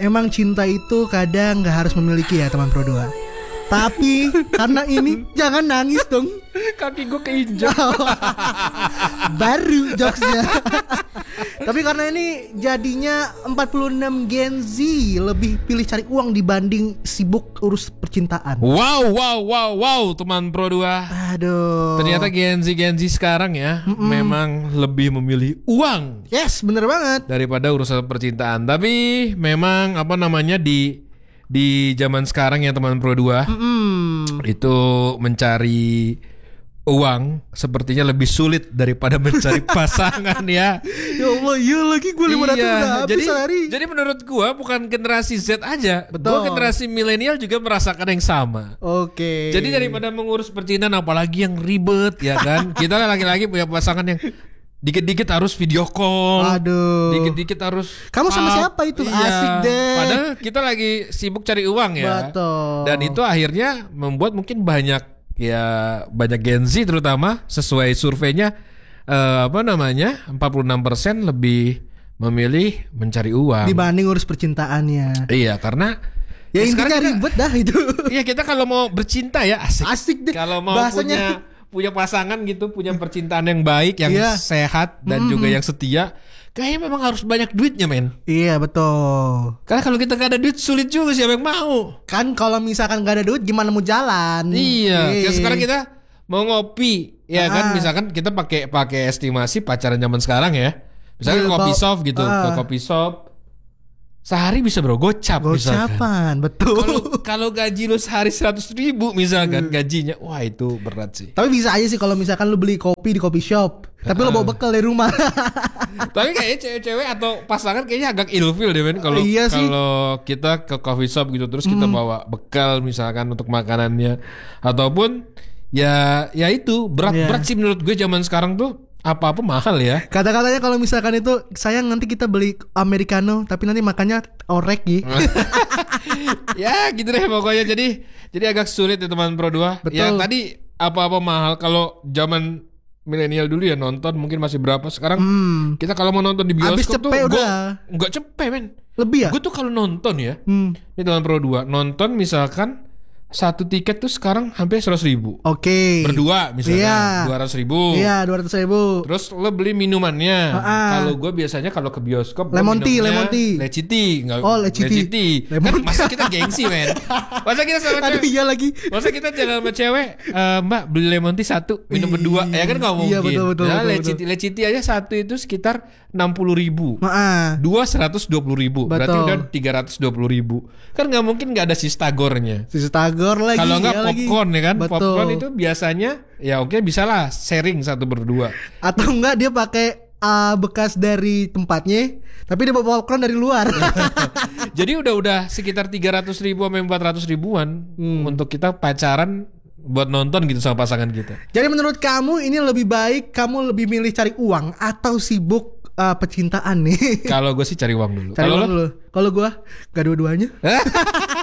emang cinta itu kadang gak harus memiliki ya teman Pro 2. Tapi karena ini jangan nangis dong. Kaki gue keinjak. Baru jokesnya. Tapi karena ini jadinya 46 Gen Z lebih pilih cari uang dibanding sibuk urus percintaan. Wow, teman Pro 2. Aduh. Ternyata Gen Z sekarang ya memang lebih memilih uang. Yes, bener banget. Daripada urusan percintaan. Tapi memang apa namanya di zaman sekarang ya teman Pro 2 itu mencari uang sepertinya lebih sulit daripada mencari pasangan ya. Ya Allah, iya lagi gue 500 udah habis sehari. Jadi menurut gue bukan generasi Z aja, betul. Gue generasi milenial juga merasakan yang sama. Oke. Jadi daripada mengurus percintaan apalagi yang ribet ya kan, kita lagi-lagi punya pasangan yang dikit-dikit harus video call. Aduh. Dikit-dikit harus. Kamu sama siapa itu? Iya. Asik deh. Padahal kita lagi sibuk cari uang ya. Betul. Dan itu akhirnya membuat mungkin banyak Gen Z terutama sesuai surveinya 46% lebih memilih mencari uang dibanding urus percintaannya. Iya, karena ya intinya ribet dah itu. Iya, kita kalau mau bercinta ya asik deh. Kalau mau bahasanya punya pasangan gitu, punya percintaan yang baik, yang sehat dan juga yang setia, kayaknya memang harus banyak duitnya, men. Iya, betul. Karena kalau kita gak ada duit sulit juga siapa yang mau. Kan kalau misalkan gak ada duit gimana mau jalan? Iya, kayak sekarang kita mau ngopi, ya kan, misalkan kita pakai estimasi pacaran zaman sekarang ya. Misalkan ke coffee shop gitu, ke coffee shop sehari bisa bro, gocapan, betul. Kalau gaji lu sehari 100.000 misalkan gajinya, wah itu berat sih. Tapi bisa aja sih kalau misalkan lu beli kopi di coffee shop, tapi lu bawa bekal dari rumah. Tapi kayaknya cewek-cewek atau pasangan kayaknya agak ilfil deh men. Kalau kita ke coffee shop gitu terus kita bawa bekal misalkan untuk makanannya, ataupun ya itu berat sih menurut gue zaman sekarang tuh. Apa-apa mahal ya. Kata-katanya kalau misalkan itu sayang nanti kita beli americano tapi nanti makannya orek gitu. Ya gitu deh pokoknya. Jadi agak sulit ya teman Pro 2. Betul. Ya tadi apa-apa mahal. Kalau zaman milenial dulu ya nonton mungkin masih berapa. Sekarang kita kalau mau nonton di bioskop tuh gak cepet men. Lebih ya? Gue tuh kalau nonton ya ini teman Pro 2 nonton misalkan satu tiket tuh sekarang hampir 100.000. Oke. Berdua misalnya 200.000. Iya 200.000. Terus lo beli minumannya. Kalau gue biasanya kalau ke bioskop lemon tea. Leciti. Leciti. Kan masa kita gengsi men. Masa kita sama cewek. Iya lagi. Masa kita jalan sama cewek, Mbak beli lemon tea satu, minum berdua. Ya kan gak mungkin. Iya betul. Leciti aja satu itu sekitar 60.000. Dua 120.000. Berarti udah 320.000. Kan gak mungkin gak ada sistagornya. Lagi. Kalau enggak popcorn ya kan. Betul. Popcorn itu biasanya ya oke bisa lah sharing satu berdua. Atau enggak dia pakai bekas dari tempatnya tapi dia bawa popcorn dari luar. Jadi udah sekitar 300.000 sampai 400.000-an untuk kita pacaran buat nonton gitu sama pasangan kita. Jadi menurut kamu ini lebih baik kamu lebih milih cari uang atau sibuk percintaan nih? Kalau gue sih cari uang dulu. Kalau gue gak dua-duanya.